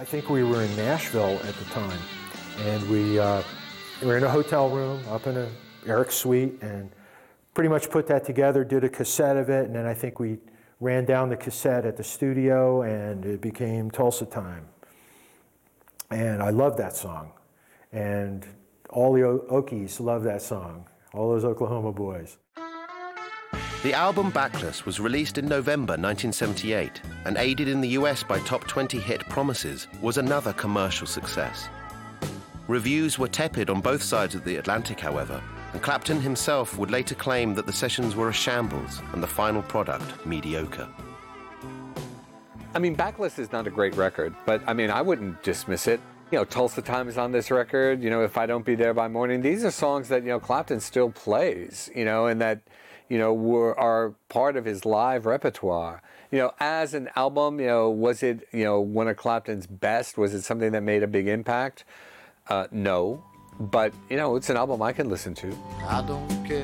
I think we were in Nashville at the time, and we were in a hotel room up in Eric's suite, and pretty much put that together, did a cassette of it, and then I think we ran down the cassette at the studio, and it became Tulsa Time. And I love that song, and all the Okies love that song, all those Oklahoma boys. The album Backless was released in November 1978 and aided in the US by top 20 hit Promises, was another commercial success. Reviews were tepid on both sides of the Atlantic, however, and Clapton himself would later claim that the sessions were a shambles and the final product mediocre. I mean, Backless is not a great record, but I mean, I wouldn't dismiss it. You know, Tulsa Time is on this record, you know, If I Don't Be There by Morning. These are songs that, you know, Clapton still plays, you know, and that, you know, are part of his live repertoire. You know, as an album, you know, was it, you know, one of Clapton's best? Was it something that made a big impact? No. But, you know, it's an album I can listen to. I don't care